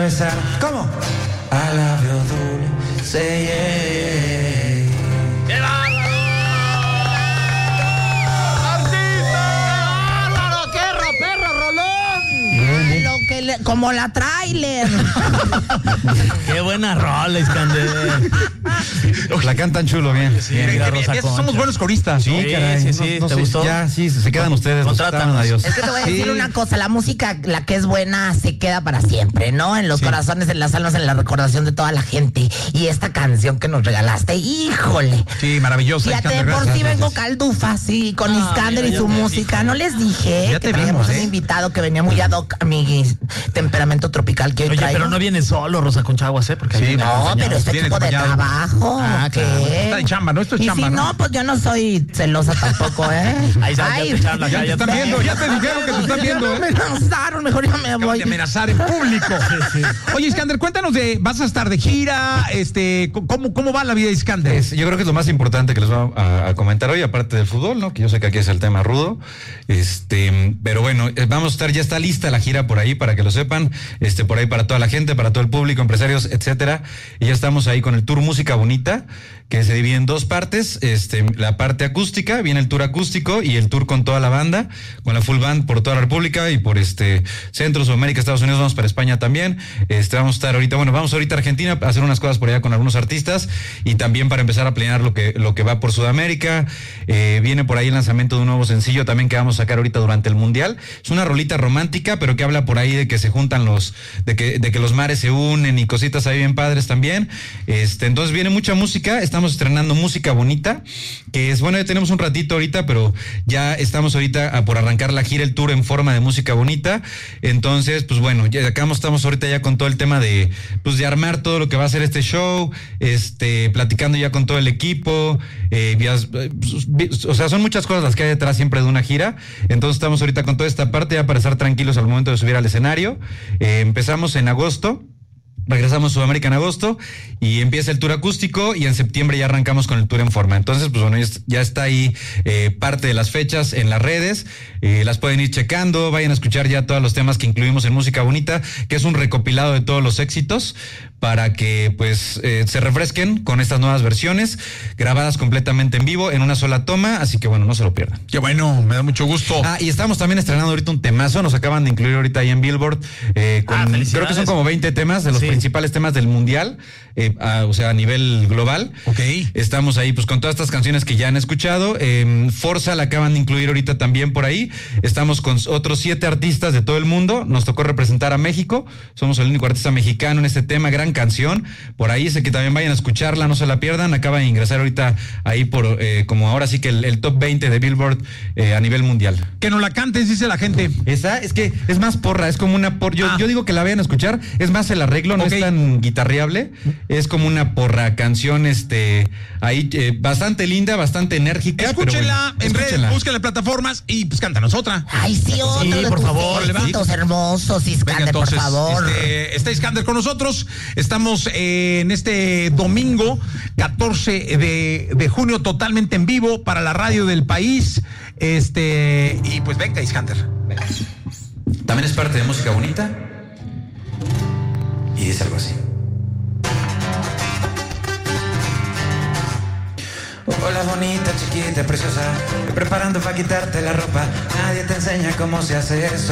besar. ¿Cómo? A labio dulce, ¡Qué bárbaro! ¡Artista! ¡Bárbaro! ¡Qué perro, rolón! Lo que como la trailer. ¡Qué buena rola, Iskander! La cantan chulo, bien. Sí, mira, Somos buenos coristas. Sí, caray. sí. ¿Te gustó? Ya, sí, se quedan ustedes. Contrátanos. Adiós. Es que te voy a decir una cosa, la música, la que es buena, se queda para siempre, ¿no? En los corazones, en las almas, en la recordación de toda la gente. Y esta canción que nos regalaste, híjole. Sí, maravillosa. Fíjate, Iskander, por gracias, si vengo gracias. caldufa, sí, con Iskander y mira, su ya te música. dije. No les dije Ya que te teníamos vimos, un invitado que venía muy ad hoc a mi temperamento tropical que hoy Oye, traigo. pero no viene solo Rosa Conchaguas, ¿eh? Porque Sí, viene No, acompañado. pero este Viene tipo de acompañado. trabajo. Ah, ¿qué? claro. Está de chamba, ¿no? Esto es Y chamba, si ¿no? no, pues yo no soy celosa tampoco, ¿eh? Ahí ya te echaron la Ya te calle. están viendo, ya te dijeron que te están viendo, Ya ¿eh? me amenazaron, mejor ya me Acaban voy. de amenazar en público. Oye, Iskander, cuéntanos vas a estar de gira, ¿cómo va la vida de Iskander? Yo creo que es lo más importante que les voy a comentar hoy, aparte del fútbol, ¿no? Que yo sé que aquí es el tema rudo. Pero bueno, vamos a estar, ya está lista la gira por ahí, para que lo sepan, por ahí para toda la gente, para todo el público, empresarios, etcétera. Y ya estamos ahí con el tour Música Bonita, que se divide en dos partes. La parte acústica, viene el tour acústico y el tour con toda la banda, con la full band por toda la República y por Centro, Sudamérica, Estados Unidos, vamos para España también. Vamos a estar ahorita, vamos ahorita a Argentina a hacer unas cosas por allá con algunos artistas y también para empezar a planear lo que va por Sudamérica. Viene por ahí el lanzamiento de un nuevo sencillo también que vamos a sacar ahorita durante el Mundial. Es una rolita romántica, pero que habla por ahí de que se juntan de que los mares se unen y cositas ahí bien padres también. Entonces viene mucha música, estamos estrenando Música Bonita, que es, ya tenemos un ratito ahorita, pero ya estamos ahorita por arrancar la gira, el tour en forma de Música Bonita. Entonces, pues bueno, ya estamos ahorita ya con todo el tema de armar todo lo que va a ser este show, platicando ya con todo el equipo, o sea, son muchas cosas las que hay detrás siempre de una gira. Entonces estamos ahorita con toda esta parte ya para estar tranquilos al momento de subir al escenario. Empezamos en agosto. Regresamos a Sudamérica en agosto y empieza el tour acústico y en septiembre ya arrancamos con el tour en forma. Entonces, pues bueno, ya está ahí parte de las fechas en las redes. Las pueden ir checando, vayan a escuchar ya todos los temas que incluimos en Música Bonita, que es un recopilado de todos los éxitos para que pues se refresquen con estas nuevas versiones grabadas completamente en vivo en una sola toma, así que bueno, no se lo pierdan. Qué bueno, me da mucho gusto. Y estamos también estrenando ahorita un temazo, nos acaban de incluir ahorita ahí en Billboard, creo que son como 20 temas de los principales temas del Mundial, o sea, a nivel global. Ok. Estamos ahí pues con todas estas canciones que ya han escuchado. Forza la acaban de incluir ahorita también por ahí. Estamos con otros 7 artistas de todo el mundo, nos tocó representar a México, somos el único artista mexicano en este tema, gran canción, por ahí sé que también vayan a escucharla, no se la pierdan, acaba de ingresar ahorita ahí por como ahora sí que el top 20 de Billboard a nivel mundial. Que no la cantes, dice la gente. Esa es que es más porra, es como una yo digo que la vayan a escuchar, es más el arreglo, no es tan guitarreable, es como una porra canción ahí bastante linda, bastante enérgica. Escúchenla en redes, búsquenla en plataformas y pues cántanos otra. Ay, sí, otro Sí, de por tus favor, éxitos hermosos, Iskander, Venga, entonces, por favor. está Iskander con nosotros. Estamos en este domingo 14 de junio totalmente en vivo para la radio del país. Y pues venga, Iskander. Venga. También es parte de Música Bonita y dice algo así. Hola bonita, chiquita, preciosa, estoy preparando para quitarte la ropa. Nadie te enseña cómo se hace eso.